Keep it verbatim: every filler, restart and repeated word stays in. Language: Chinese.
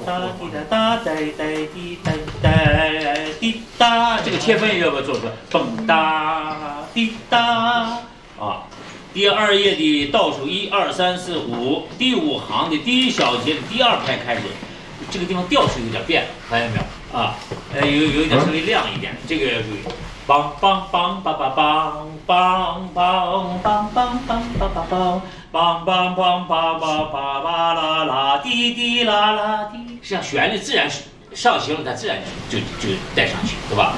哒滴哒哒哒哒滴哒哒滴哒，这个切分要不要做出来？蹦哒滴哒啊。第二页的倒数一二三四五，第五行的第一小节的第二拍开始，这个地方调数有点变，发现没有啊？呃，有有一点稍微亮一点，这个要注意。梆梆梆梆梆梆梆梆梆梆梆梆梆梆。梆梆梆梆梆梆啦啦啦滴滴啦啦滴，实际上旋律自然上行了，它自然就就带上去，对吧？